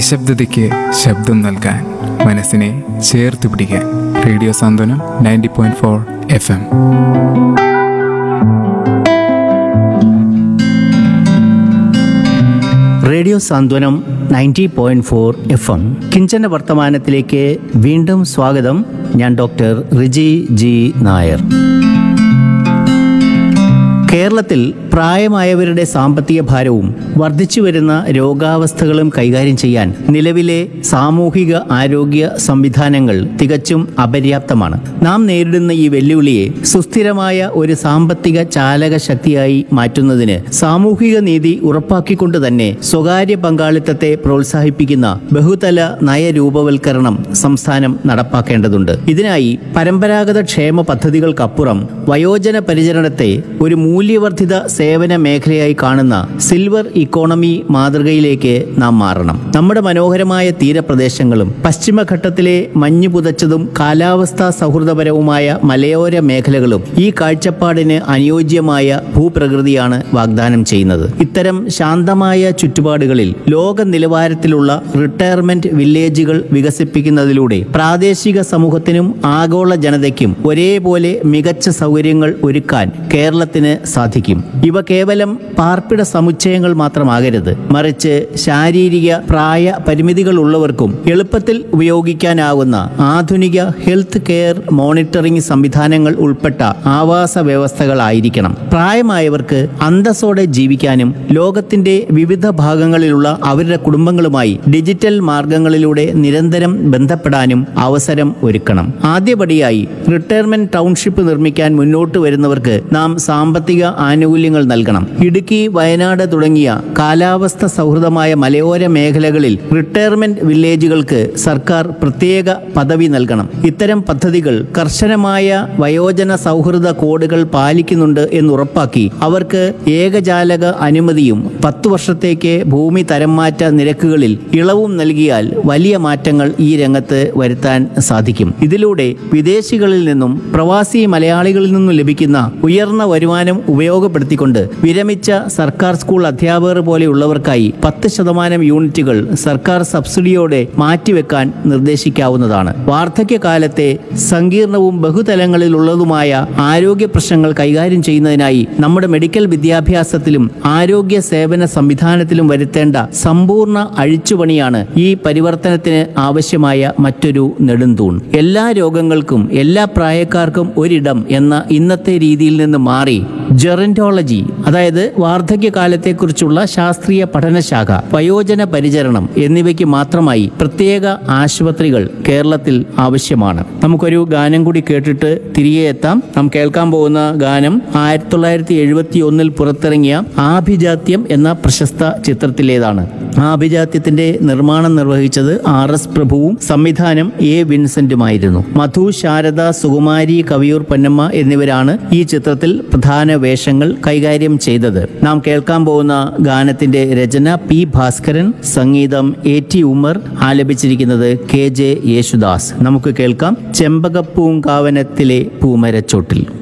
നിശബ്ദതയ്ക്ക് ശബ്ദം നൽകാൻ, മനസ്സിനെ ചേർത്ത് പിടിക്കാൻ. റേഡിയോ സാന്ത്വനം 90.4 FM. റേഡിയോ സാന്ത്വനം 90.4 FM. കിഞ്ചന വർത്തമാനത്തിലേക്ക് വീണ്ടും സ്വാഗതം. ഞാൻ ഡോക്ടർ റിജി ജി നായർ. കേരളത്തിൽ പ്രായമായവരുടെ സാമ്പത്തിക ഭാരവും വർദ്ധിച്ചു വരുന്ന രോഗാവസ്ഥകളും കൈകാര്യം ചെയ്യാൻ നിലവിലെ സാമൂഹിക ആരോഗ്യ സംവിധാനങ്ങൾ തികച്ചും അപര്യാപ്തമാണ്. നാം നേരിടുന്ന ഈ വെല്ലുവിളിയെ സുസ്ഥിരമായ ഒരു സാമ്പത്തിക ചാലക ശക്തിയായി മാറ്റുന്നതിന് സാമൂഹിക നീതി ഉറപ്പാക്കിക്കൊണ്ട് തന്നെ സ്വകാര്യ പങ്കാളിത്തത്തെ പ്രോത്സാഹിപ്പിക്കുന്ന ബഹുതല നയരൂപവൽക്കരണം സംസ്ഥാനം നടപ്പാക്കേണ്ടതുണ്ട്. ഇതിനായി പരമ്പരാഗത ക്ഷേമ പദ്ധതികൾക്കപ്പുറം വയോജന പരിചരണത്തെ ഒരു മൂല്യവർദ്ധിത സേവന മേഖലയായി കാണുന്ന സിൽവർ ഇക്കോണമി മാതൃകയിലേക്ക് നാം മാറണം. നമ്മുടെ മനോഹരമായ തീരപ്രദേശങ്ങളും പശ്ചിമഘട്ടത്തിലെ മഞ്ഞു പുതച്ചതും കാലാവസ്ഥാ സൗഹൃദപരവുമായ മലയോര മേഖലകളും ഈ കാഴ്ചപ്പാടിന് അനുയോജ്യമായ ഭൂപ്രകൃതിയാണ് വാഗ്ദാനം ചെയ്യുന്നത്. ഇത്തരം ശാന്തമായ ചുറ്റുപാടുകളിൽ ലോക നിലവാരത്തിലുള്ള റിട്ടയർമെന്റ് വില്ലേജുകൾ വികസിപ്പിക്കുന്നതിലൂടെ പ്രാദേശിക സമൂഹത്തിനും ആഗോള ജനതയ്ക്കും ഒരേപോലെ മികച്ച സൗകര്യങ്ങൾ ഒരുക്കാൻ കേരളത്തിന് സാധിക്കും. ഇവ കേവലം പാർപ്പിട സമുച്ചയങ്ങൾ മാത്രമാകരുത്, മറിച്ച് ശാരീരിക പ്രായ പരിമിതികൾ ഉള്ളവർക്കും എളുപ്പത്തിൽ ഉപയോഗിക്കാനാകുന്ന ആധുനിക ഹെൽത്ത് കെയർ മോണിറ്ററിംഗ് സംവിധാനങ്ങൾ ഉൾപ്പെട്ട ആവാസ വ്യവസ്ഥകളായിരിക്കണം. പ്രായമായവർക്ക് അന്തസ്സോടെ ജീവിക്കാനും ലോകത്തിന്റെ വിവിധ ഭാഗങ്ങളിലുള്ള അവരുടെ കുടുംബങ്ങളുമായി ഡിജിറ്റൽ മാർഗങ്ങളിലൂടെ നിരന്തരം ബന്ധപ്പെടാനും അവസരം ഒരുക്കണം. ആദ്യപടിയായി റിട്ടയർമെന്റ് ടൗൺഷിപ്പ് നിർമ്മിക്കാൻ മുന്നോട്ട് വരുന്നവർക്ക് നാം സാമ്പത്തിക ആനുകൂല്യങ്ങൾ നൽകണം. ഇടുക്കി, വയനാട് തുടങ്ങിയ കാലാവസ്ഥ സൗഹൃദമായ മലയോര മേഖലകളിൽ റിട്ടയർമെന്റ് വില്ലേജുകൾക്ക് സർക്കാർ പ്രത്യേക പദവി നൽകണം. ഇത്തരം പദ്ധതികൾ കർശനമായ വയോജന സൗഹൃദ കോഡുകൾ പാലിക്കുന്നുണ്ട് എന്നുറപ്പാക്കി അവർക്ക് ഏകജാലക അനുമതിയും 10 വർഷത്തേക്ക് ഭൂമി തരംമാറ്റ നിരക്കുകളിൽ ഇളവും നൽകിയാൽ വലിയ മാറ്റങ്ങൾ ഈ രംഗത്ത് വരുത്താൻ സാധിക്കും. ഇതിലൂടെ വിദേശികളിൽ നിന്നും പ്രവാസി മലയാളികളിൽ നിന്നും ലഭിക്കുന്ന ഉയർന്ന വരുമാനം ഉപയോഗപ്പെടുത്തിക്കൊണ്ട് വിരമിച്ച സർക്കാർ സ്കൂൾ അധ്യാപകർ പോലെയുള്ളവർക്കായി 10% യൂണിറ്റുകൾ സർക്കാർ സബ്സിഡിയോടെ മാറ്റിവെക്കാൻ നിർദ്ദേശിക്കാവുന്നതാണ്. വാർദ്ധക്യകാലത്തെ സങ്കീർണവും ബഹുതലങ്ങളിലുള്ളതുമായ ആരോഗ്യ പ്രശ്നങ്ങൾ കൈകാര്യം ചെയ്യുന്നതിനായി നമ്മുടെ മെഡിക്കൽ വിദ്യാഭ്യാസത്തിലും ആരോഗ്യ സേവന സംവിധാനത്തിലും വരുത്തേണ്ട സമ്പൂർണ്ണ അഴിച്ചുപണിയാണ് ഈ പരിവർത്തനത്തിന് ആവശ്യമായ മറ്റൊരു നെടുന്തൂൺ. എല്ലാ രോഗങ്ങൾക്കും എല്ലാ പ്രായക്കാർക്കും ഒരിടം എന്ന ഇന്നത്തെ രീതിയിൽ നിന്ന് മാറി ജെറന്റോളജി, അതായത് വാർദ്ധക്യകാലത്തെക്കുറിച്ചുള്ള ശാസ്ത്രീയ പഠനശാഖ, വയോജന പരിചരണം എന്നിവയ്ക്ക് മാത്രമായി പ്രത്യേക ആശുപത്രികൾ കേരളത്തിൽ ആവശ്യമാണ്. നമുക്കൊരു ഗാനം കൂടി കേട്ടിട്ട് തിരികെ എത്താം. നാം കേൾക്കാൻ പോകുന്ന ഗാനം 1971 പുറത്തിറങ്ങിയ ആഭിജാത്യം എന്ന പ്രശസ്ത ചിത്രത്തിലേതാണ്. ആഭിജാത്യത്തിന്റെ നിർമ്മാണം നിർവഹിച്ചത് RS പ്രഭുവും സംവിധാനം A വിൻസെന്റുമായിരുന്നു. മധു, ശാരദ, സുകുമാരി, കവിയൂർ പൊന്നമ്മ എന്നിവരാണ് ഈ ചിത്രത്തിൽ പ്രധാന വേഷങ്ങൾ കൈകാര്യം ചെയ്തത്. നാം കേൾക്കാൻ പോകുന്ന ഗാനത്തിന്റെ രചന P ഭാസ്കരൻ, സംഗീതം AT ഉമർ, ആലപിച്ചിരിക്കുന്നത് KJ യേശുദാസ്. നമുക്ക് കേൾക്കാം ചെമ്പകപ്പൂങ്കാവനത്തിലെ പൂമരച്ചോട്ടിൽ.